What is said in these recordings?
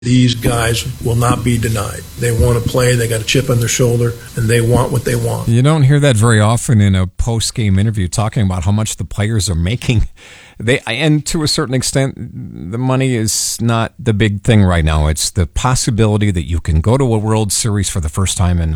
These guys will not be denied. They want to play, they got a chip on their shoulder, and they want what they want. You don't hear that very often in a post-game interview talking about how much the players are making. And to a certain extent, the money is not the big thing right now. It's the possibility that you can go to a World Series for the first time in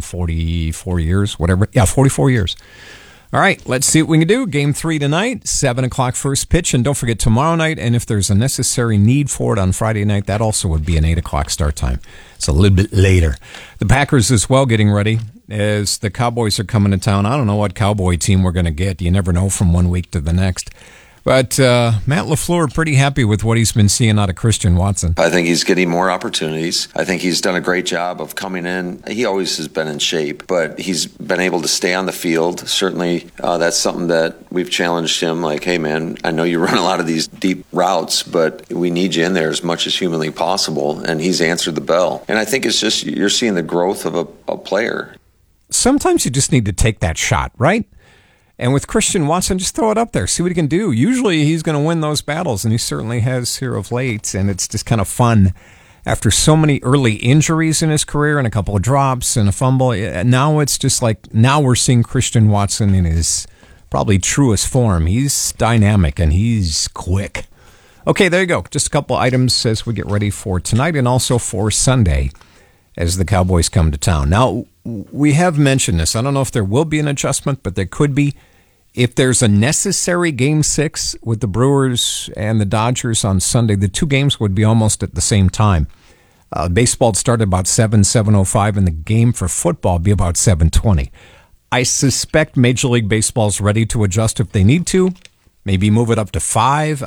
44 years, whatever. Yeah, 44 years. All right, let's see what we can do. Game 3 tonight, 7 o'clock first pitch. And don't forget tomorrow night, and if there's a necessary need for it on Friday night, that also would be an 8 o'clock start time. It's a little bit later. The Packers as well getting ready as the Cowboys are coming to town. I don't know what Cowboy team we're going to get. You never know from one week to the next. But Matt LaFleur pretty happy with what he's been seeing out of Christian Watson. I think he's getting more opportunities. I think he's done a great job of coming in. He always has been in shape, but he's been able to stay on the field. Certainly, that's something that we've challenged him. Like, hey, man, I know you run a lot of these deep routes, but we need you in there as much as humanly possible. And he's answered the bell. And I think it's just you're seeing the growth of a player. Sometimes you just need to take that shot, right? And with Christian Watson, just throw it up there. See what he can do. Usually he's going to win those battles, and he certainly has here of late. And it's just kind of fun. After so many early injuries in his career and a couple of drops and a fumble, now it's just like now we're seeing Christian Watson in his probably truest form. He's dynamic, and he's quick. Okay, there you go. Just a couple items as we get ready for tonight and also for Sunday as the Cowboys come to town. Now, we have mentioned this. I don't know if there will be an adjustment, but there could be. If there's a necessary Game 6 with the Brewers and the Dodgers on Sunday, the two games would be almost at the same time. Baseball started about 7:05, and the game for football be about 7:20. I suspect Major League Baseball's ready to adjust if they need to. Maybe move it up to 5.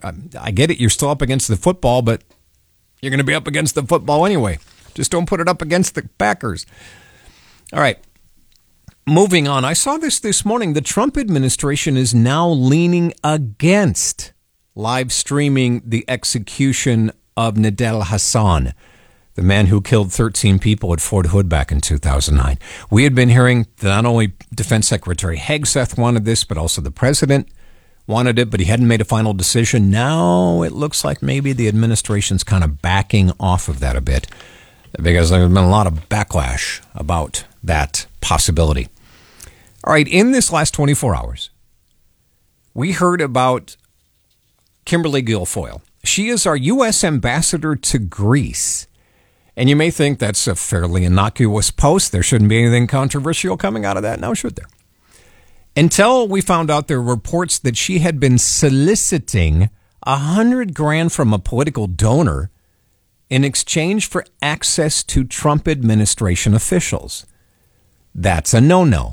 I get it. You're still up against the football, but you're going to be up against the football anyway. Just don't put it up against the Packers. All right. Moving on. I saw this morning. The Trump administration is now leaning against live streaming the execution of Nidal Hasan, the man who killed 13 people at Fort Hood back in 2009. We had been hearing that not only Defense Secretary Hegseth wanted this, but also the president wanted it, but he hadn't made a final decision. Now it looks like maybe the administration's kind of backing off of that a bit, because there's been a lot of backlash about that possibility. All right, in this last 24 hours, we heard about Kimberly Guilfoyle. She is our U.S. ambassador to Greece. And you may think that's a fairly innocuous post. There shouldn't be anything controversial coming out of that. Now, should there? Until we found out there were reports that she had been soliciting $100,000 from a political donor in exchange for access to Trump administration officials. That's a no-no.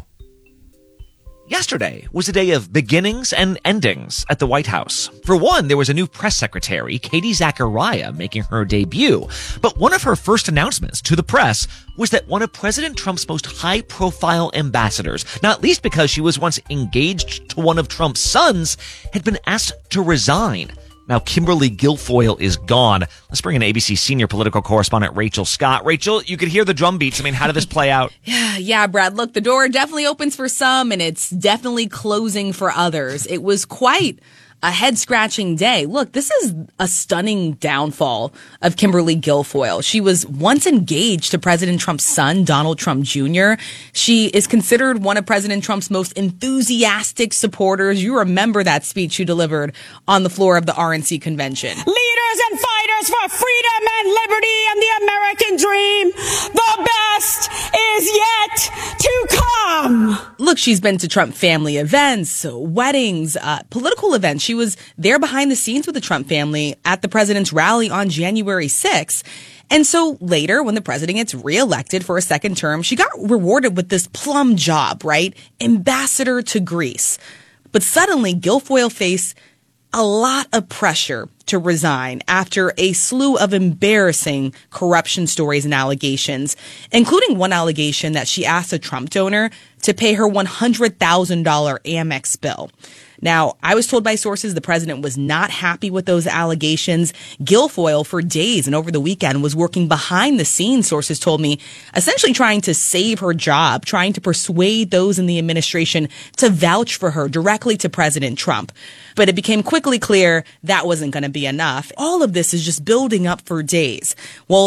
Yesterday was a day of beginnings and endings at the White House. For one, there was a new press secretary, Katie Zachariah, making her debut. But one of her first announcements to the press was that one of President Trump's most high-profile ambassadors, not least because she was once engaged to one of Trump's sons, had been asked to resign. Now, Kimberly Guilfoyle is gone. Let's bring in ABC senior political correspondent Rachel Scott. Rachel, you could hear the drum beats. I mean, how did this play out? Yeah, Brad. Look, the door definitely opens for some, and it's definitely closing for others. It was quite a head-scratching day. Look, this is a stunning downfall of Kimberly Guilfoyle. She was once engaged to President Trump's son, Donald Trump Jr. She is considered one of President Trump's most enthusiastic supporters. You remember that speech she delivered on the floor of the RNC convention. Leaders and fighters for freedom and liberty and the American dream. The best is yet to come. Look, she's been to Trump family events, weddings, political events. She was there behind the scenes with the Trump family at the president's rally on January 6th. And so later, when the president gets reelected for a second term, she got rewarded with this plum job, right? Ambassador to Greece. But suddenly, Guilfoyle faced a lot of pressure to resign after a slew of embarrassing corruption stories and allegations, including one allegation that she asked a Trump donor to pay her $100,000 Amex bill. Now, I was told by sources the president was not happy with those allegations. Guilfoyle, for days and over the weekend, was working behind the scenes, sources told me, essentially trying to save her job, trying to persuade those in the administration to vouch for her directly to President Trump. But it became quickly clear that wasn't going to be enough. All of this is just building up for days. Well,